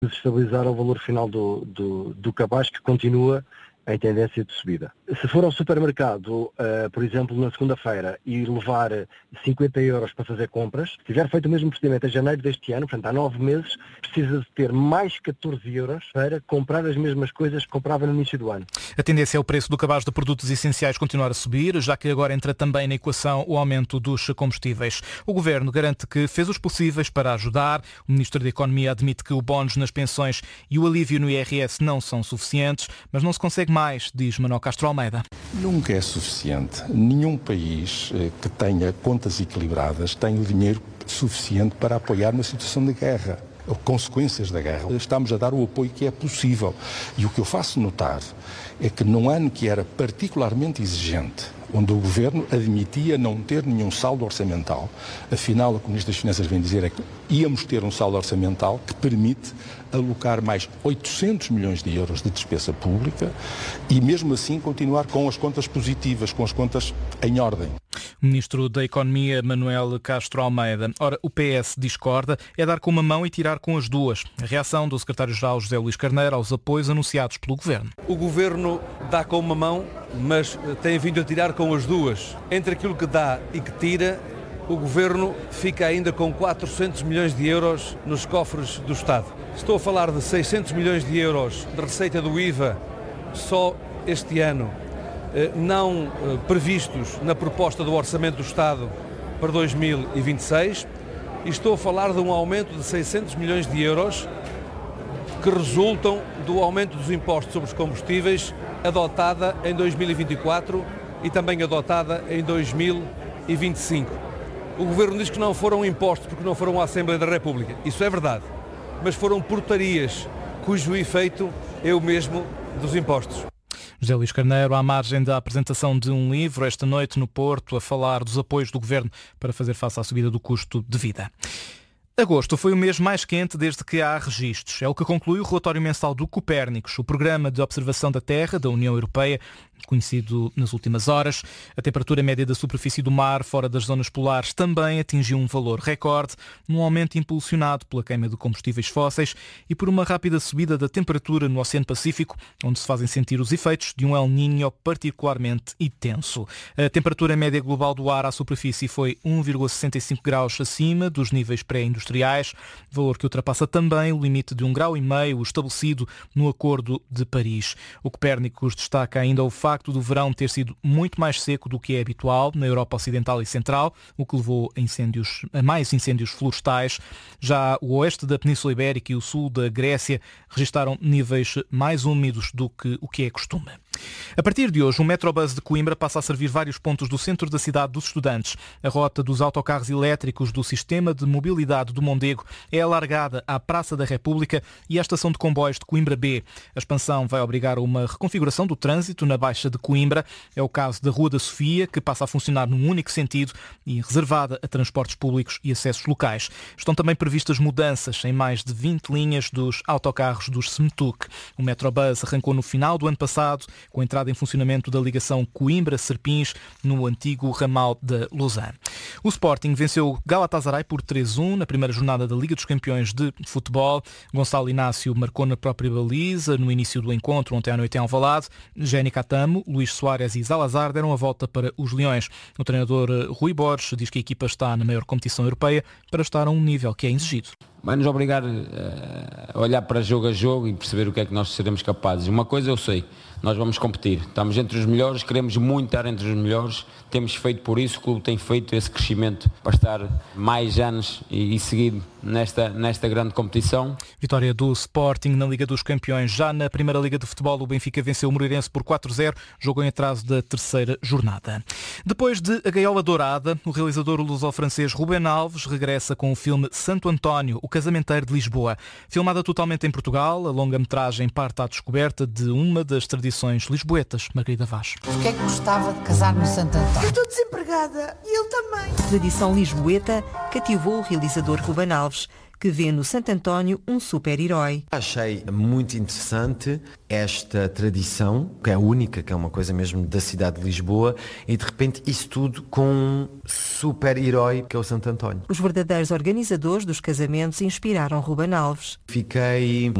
Desestabilizar o valor final do cabaz, que continua em tendência de subida. Se for ao supermercado, por exemplo, na segunda-feira, e levar 50 euros para fazer compras, se tiver feito o mesmo procedimento em janeiro deste ano, portanto há 9 meses, precisa de ter mais 14 euros para comprar as mesmas coisas que comprava no início do ano. A tendência é o preço do cabaz de produtos essenciais continuar a subir, já que agora entra também na equação o aumento dos combustíveis. O Governo garante que fez os possíveis para ajudar. O Ministro da Economia admite que o bónus nas pensões e o alívio no IRS não são suficientes, mas não se consegue mais, diz Manuel Castro Almeida. Nunca é suficiente. Nenhum país que tenha contas equilibradas tem o dinheiro suficiente para apoiar uma situação de guerra, ou consequências da guerra. Estamos a dar o apoio que é possível. E o que eu faço notar é que num ano que era particularmente exigente, onde o Governo admitia não ter nenhum saldo orçamental, afinal, o Ministro das Finanças vem dizer é que íamos ter um saldo orçamental que permite alocar mais 800 milhões de euros de despesa pública e, mesmo assim, continuar com as contas positivas, com as contas em ordem. O Ministro da Economia, Manuel Castro Almeida. Ora, o PS discorda, é dar com uma mão e tirar com as duas. A reação do Secretário-Geral José Luís Carneiro aos apoios anunciados pelo Governo. O Governo dá com uma mão, mas tem vindo a tirar com as duas. Entre aquilo que dá e que tira, o Governo fica ainda com 400 milhões de euros nos cofres do Estado. Estou a falar de 600 milhões de euros de receita do IVA só este ano, não previstos na proposta do Orçamento do Estado para 2026, e estou a falar de um aumento de 600 milhões de euros que resultam do aumento dos impostos sobre os combustíveis adotada em 2024 e também adotada em 2025. O Governo diz que não foram impostos porque não foram à Assembleia da República. Isso é verdade, mas foram portarias cujo efeito é o mesmo dos impostos. José Luís Carneiro, à margem da apresentação de um livro esta noite no Porto, a falar dos apoios do Governo para fazer face à subida do custo de vida. Agosto foi o mês mais quente desde que há registros. É o que conclui o relatório mensal do Copérnicos, o Programa de Observação da Terra da União Europeia, conhecido nas últimas horas. A temperatura média da superfície do mar, fora das zonas polares, também atingiu um valor recorde, num aumento impulsionado pela queima de combustíveis fósseis e por uma rápida subida da temperatura no Oceano Pacífico, onde se fazem sentir os efeitos de um El Niño particularmente intenso. A temperatura média global do ar à superfície foi 1,65 graus acima dos níveis pré-industriais, valor que ultrapassa também o limite de 1,5 graus estabelecido no Acordo de Paris. O Copérnicos destaca ainda o facto do verão ter sido muito mais seco do que é habitual na Europa Ocidental e Central, o que levou a mais incêndios florestais. Já o oeste da Península Ibérica e o sul da Grécia registaram níveis mais úmidos do que o que é costume. A partir de hoje, o Metrobus de Coimbra passa a servir vários pontos do centro da cidade dos estudantes. A rota dos autocarros elétricos do Sistema de Mobilidade do Mondego é alargada à Praça da República e à Estação de Comboios de Coimbra B. A expansão vai obrigar a uma reconfiguração do trânsito na Baixa de Coimbra. É o caso da Rua da Sofia, que passa a funcionar num único sentido e reservada a transportes públicos e acessos locais. Estão também previstas mudanças em mais de 20 linhas dos autocarros dos SEMTUC. O Metrobus arrancou no final do ano passado, com a entrada em funcionamento da ligação Coimbra-Serpins no antigo ramal da Lausanne. O Sporting venceu Galatasaray por 3-1 na primeira jornada da Liga dos Campeões de Futebol. Gonçalo Inácio marcou na própria baliza no início do encontro, ontem à noite em Alvalade. Géni Catamo, Luís Soares e Zalazar deram a volta para os Leões. O treinador Rui Borges diz que a equipa está na maior competição europeia para estar a um nível que é exigido. Vai nos obrigar a olhar para jogo a jogo e perceber o que é que nós seremos capazes. Uma coisa eu sei, nós vamos competir. Estamos entre os melhores, queremos muito estar entre os melhores. Temos feito por isso, o clube tem feito esse crescimento para estar mais anos e seguido nesta grande competição. Vitória do Sporting na Liga dos Campeões. Já na Primeira Liga de Futebol, o Benfica venceu o Moreirense por 4-0, jogo em atraso da terceira jornada. Depois de A Gaiola Dourada, o realizador luso-francês Rubén Alves regressa com o filme Santo António, o Casamenteiro de Lisboa. Filmada totalmente em Portugal, a longa-metragem parte à descoberta de uma das tradições lisboetas. Margarida Vaz. Porquê é que gostava de casar no Santo António? Eu estou desempregada e ele também. A tradição lisboeta cativou o realizador Rubén Alves, que vê no Santo António um super-herói. Achei muito interessante esta tradição, que é única, que é uma coisa mesmo da cidade de Lisboa, e de repente isso tudo com um super-herói que é o Santo António. Os verdadeiros organizadores dos casamentos inspiraram Ruben Alves. Fiquei